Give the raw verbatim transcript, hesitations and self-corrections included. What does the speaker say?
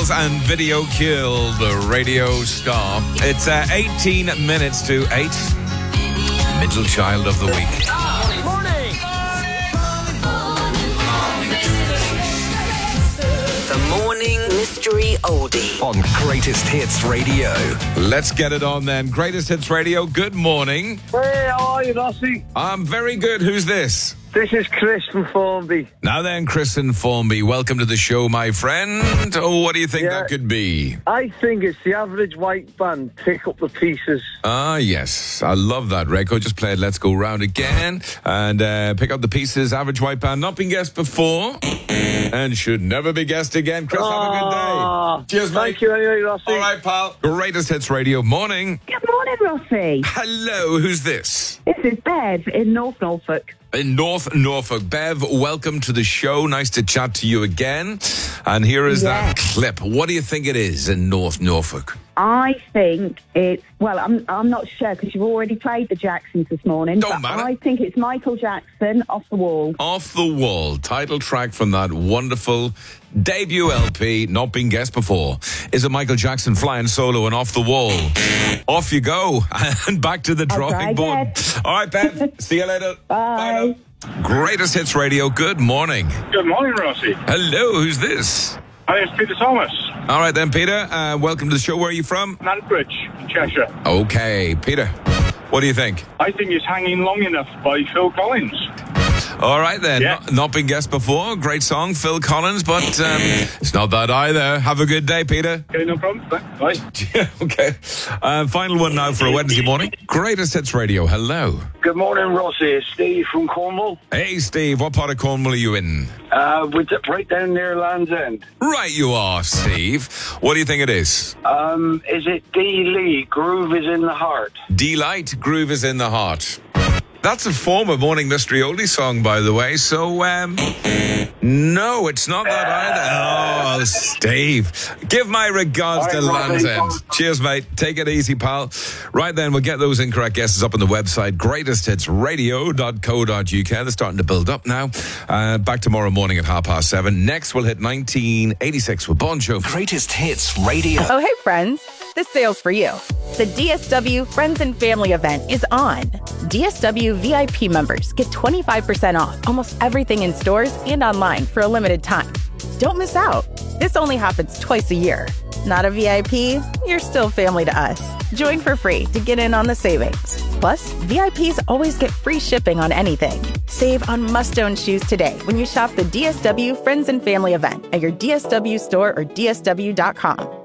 Pause and Video Kill, the radio star. It's uh, eighteen minutes to eight. Middle child of the week. Morning! The Morning Mystery Oldie on Greatest Hits Radio. Let's get it on then. Greatest Hits Radio, good morning. Hey, how are you, Rossi? I'm very good. Who's this? This is Chris from Formby. Now then, Chris in Formby, welcome to the show, my friend. Oh, what do you think Yeah. that could be? I think it's the average white band. Pick up the pieces. Ah, yes. I love that record. Just played Let's Go Round Again. And uh, pick up the pieces. Average white band. Not been guessed before. And should never be guessed again. Chris, have a good day. Cheers, mate. Thank you anyway, Rossi. All right, pal. Greatest Hits Radio. Morning. Good morning, Rossi. Hello. Who's this? This is Bev in North Norfolk. In North Norfolk. Bev, welcome to the show. Nice to chat to you again. And here is that Yes. clip. What do you think it is in North Norfolk? I think it's, well, I'm I'm not sure because you've already played the Jacksons this morning. Don't but matter. I think it's Michael Jackson, Off the Wall. Off the Wall, title track from that wonderful debut L P, not been guessed before. Is it Michael Jackson flying solo and Off the Wall? Off you go, and back to the I'll try drawing board. again. All right, Bev, see you later. Bye. now. Greatest Hits Radio, good morning. Good morning, Rossi. Hello, who's this? My name's Peter Thomas, All right then, Peter, uh, welcome to the show. Where are you from? Nantbridge, Cheshire. Okay, Peter, what do you think? I think it's Hanging Long Enough by Phil Collins. All right then, Yeah. not, not been guessed before. Great song, Phil Collins, but um, it's not that either. Have a good day, Peter. Okay, no problem. Bye. Yeah, okay. Uh, final one now for a Wednesday morning. Greatest Hits Radio. Hello. Good morning, Rossi. It's Steve from Cornwall. Hey, Steve. What part of Cornwall are you in? Uh, we're d- right down near Land's End. Right, you are, Steve. What do you think it is? Um, is it D. Lee? Groove is in the heart. Delight, Groove is in the Heart. That's a former Morning Mystery Oldie song, by the way. So, um, no, it's not that either. Oh, Steve. Give my regards All to right, Land's Robbie. End. Cheers, mate. Take it easy, pal. Right then, we'll get those incorrect guesses up on the website, greatest hits radio dot co dot uk. They're starting to build up now. Uh, back tomorrow morning at half past seven. Next, we'll hit nineteen eighty-six with Bon Jovi. Greatest Hits Radio. Oh, hey, friends. This sale's for you. The D S W Friends and Family event is on. D S W V I P members get twenty-five percent off almost everything in stores and online for a limited time. Don't miss out. This only happens twice a year. Not a V I P? You're still family to us. Join for free to get in on the savings. Plus, V I Ps always get free shipping on anything. Save on must-own shoes today when you shop the D S W Friends and Family event at your D S W store or D S W dot com.